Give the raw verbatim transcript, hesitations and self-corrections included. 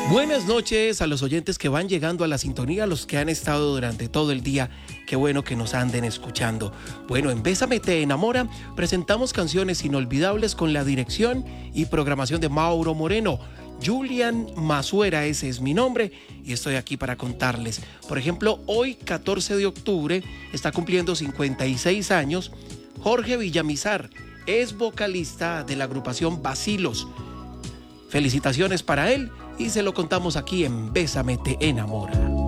Buenas noches a los oyentes que van llegando a la sintonía, a los que han estado durante todo el día. Qué bueno que nos anden escuchando. Bueno, en Bésame te enamora presentamos canciones inolvidables con la dirección y programación de Mauro Moreno. Julian Masuera, ese es mi nombre y estoy aquí para contarles. Por ejemplo, hoy catorce de octubre está cumpliendo cincuenta y seis años Jorge Villamizar, es vocalista de la agrupación Bacilos. Felicitaciones para él y se lo contamos aquí en Bésame te enamora.